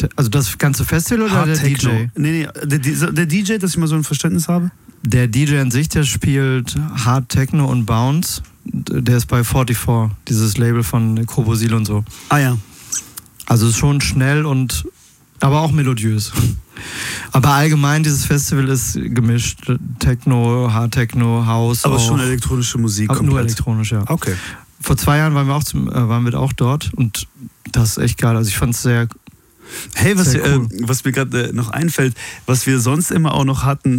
Also das ganze Festival oder Hard der Techno. DJ? Nee, der DJ, dass ich mal so ein Verständnis habe. Der DJ an sich, der spielt Hard Techno und Bounce. Der ist bei 44, dieses Label von Kobosil und so. Ah ja. Also es ist schon schnell und aber auch melodiös. Aber allgemein, dieses Festival ist gemischt. Techno, Hard Techno, House. Aber auch. schon elektronische Musik Aber komplett. nur elektronisch, ja. Okay. Vor 2 Jahren waren wir auch dort und das ist echt geil. Also ich fand es sehr... Hey, was cool. Was mir gerade noch einfällt, was wir sonst immer auch noch hatten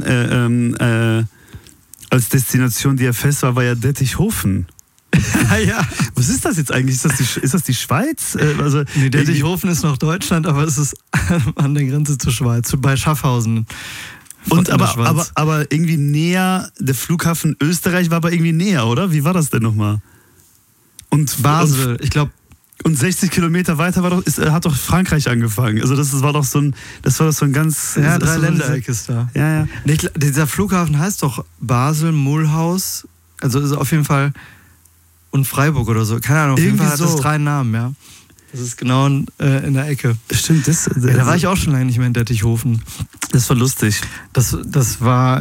als Destination, die ja fest war ja Dettichhofen. ja. Was ist das jetzt eigentlich? Ist das die Schweiz? Nee, Dettichhofen ist noch Deutschland, aber es ist an der Grenze zur Schweiz, bei Schaffhausen. Und aber irgendwie näher, der Flughafen Österreich war aber irgendwie näher, oder? Wie war das denn nochmal? Und Basel, ich glaube. Und 60 Kilometer weiter hat doch Frankreich angefangen. Also das war doch so ein ganz... Ja, 3 Ländereck ist da. Ja. Nee, dieser Flughafen heißt doch Basel, Mulhouse, also ist auf jeden Fall... Und Freiburg oder so. Keine Ahnung, auf jeden Fall hat das 3 Namen, ja. Das ist genau in der Ecke. Stimmt, da war ich auch schon lange nicht mehr in Dettichhofen. Das war lustig. Das war...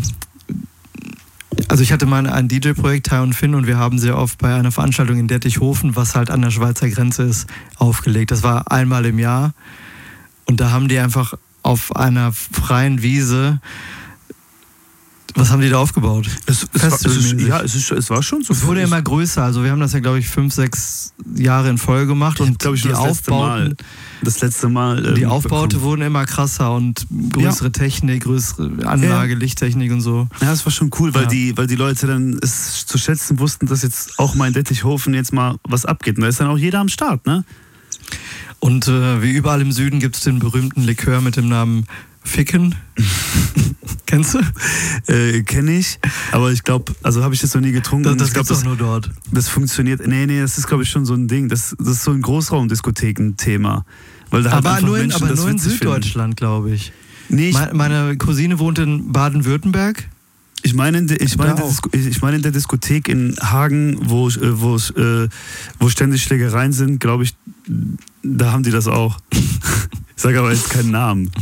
Also ich hatte mal ein DJ-Projekt, Tai und Finn, und wir haben sehr oft bei einer Veranstaltung in Dettichhofen, was halt an der Schweizer Grenze ist, aufgelegt. Das war einmal im Jahr und da haben die einfach auf einer freien Wiese, was haben die da aufgebaut? Es war schon so. Es wurde immer größer, also wir haben das ja, glaube ich, 5, 6 Jahre in Folge gemacht und glaube ich, die Aufbauten... Das letzte Mal. Die Aufbaute wurden immer krasser und größere Technik, größere Anlage, Lichttechnik und so. Ja, das war schon cool, weil die Leute dann es zu schätzen wussten, dass jetzt auch mal in Dettichhofen jetzt mal was abgeht. Und da ist dann auch jeder am Start, ne? Und wie überall im Süden gibt es den berühmten Likör mit dem Namen Ficken. Kennst du? Kenne ich, aber ich glaube, also habe ich das noch nie getrunken. Das gibt's auch nur dort. Das funktioniert. Nee, das ist, glaube ich, schon so ein Ding. Das ist so ein Großraumdiskotheken-Thema. Weil da aber halt nur Menschen in Süddeutschland, glaube ich. Nee, meine Cousine wohnt in Baden-Württemberg. Ich meine in der Diskothek in Hagen, wo ständig Schlägereien sind, glaube ich, da haben die das auch. Ich sage aber jetzt keinen Namen.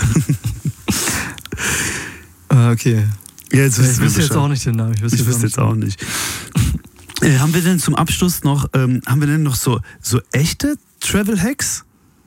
Okay. Ja, ich wüsste jetzt auch nicht den Namen. Ich wüsste jetzt auch nicht. Haben wir denn zum Abschluss noch, so echte Travel-Hacks?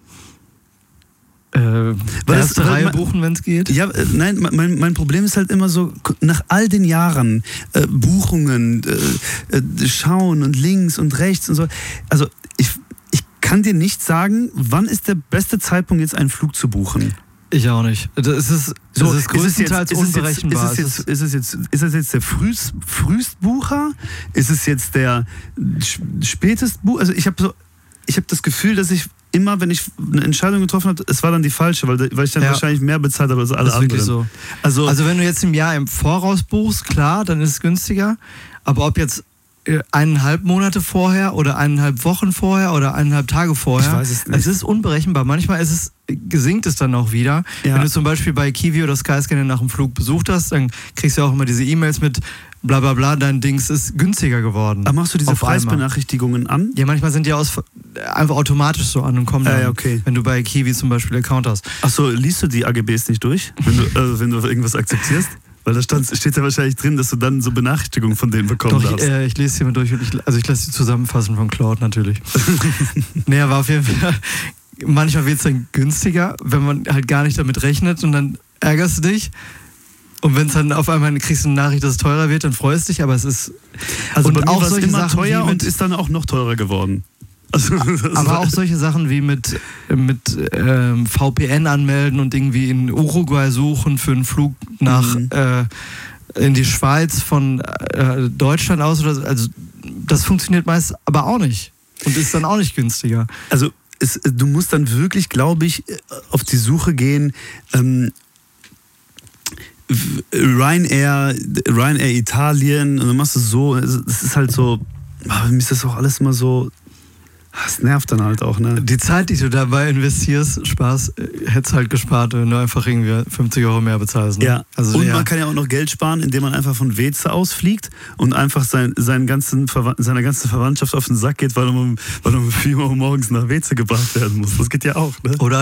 Erste Reihe buchen, wenn es geht? Ja, nein, mein Problem ist halt immer so, nach all den Jahren Buchungen, schauen und links und rechts und so. Also ich kann dir nicht sagen, wann ist der beste Zeitpunkt, jetzt einen Flug zu buchen. Ich auch nicht. Das ist größtenteils unberechenbar. Ist es jetzt der Frühstbucher? Ist es jetzt der Spätestbucher? Also ich habe das Gefühl, dass ich immer, wenn ich eine Entscheidung getroffen habe, es war dann die falsche, weil ich dann wahrscheinlich mehr bezahlt habe als alle anderen. Das ist wirklich so. Also wenn du jetzt im Jahr im Voraus buchst, klar, dann ist es günstiger. Aber ob jetzt 1,5 Monate vorher oder 1,5 Wochen vorher oder 1,5 Tage vorher, ich weiß es nicht. Es ist unberechenbar. Manchmal gesinkt es dann auch wieder. Ja. Wenn du zum Beispiel bei Kiwi oder Skyscanner nach dem Flug besucht hast, dann kriegst du auch immer diese E-Mails mit bla bla bla, dein Dings ist günstiger geworden. Aber machst du diese Preisbenachrichtigungen an? Ja, manchmal sind die einfach automatisch so an und kommen dann, okay. Wenn du bei Kiwi zum Beispiel Account hast. Achso, liest du die AGBs nicht durch, wenn du irgendwas akzeptierst? Weil da steht ja wahrscheinlich drin, dass du dann so Benachrichtigungen von denen bekommen darfst. Ich lese sie mal durch und ich lasse sie zusammenfassen von Cloud natürlich. Nee, aber auf jeden Fall, manchmal wird es dann günstiger, wenn man halt gar nicht damit rechnet und dann ärgerst du dich. Und wenn es dann auf einmal kriegst du eine Nachricht, dass es teurer wird, dann freust du dich, aber es ist... Also und bei mir auch war es solche immer Sachen teuer und ist dann auch noch teurer geworden. Also, aber auch solche Sachen wie mit VPN anmelden und irgendwie in Uruguay suchen für einen Flug nach in die Schweiz von Deutschland aus oder so. Also das funktioniert meist aber auch nicht und ist dann auch nicht günstiger. Also du musst dann wirklich, glaube ich, auf die Suche gehen. Ryanair Italien und dann machst du so. Das ist halt so. Mir ist das auch alles immer so. Das nervt dann halt auch, ne? Die Zeit, die du dabei investierst, hättest halt gespart, wenn du einfach irgendwie 50 € mehr bezahlst. Ne? Ja, also, und man kann ja auch noch Geld sparen, indem man einfach von Weze ausfliegt und einfach seiner ganzen Verwandtschaft auf den Sack geht, weil man um 4 Uhr morgens nach Weze gebracht werden muss. Das geht ja auch, ne? Oder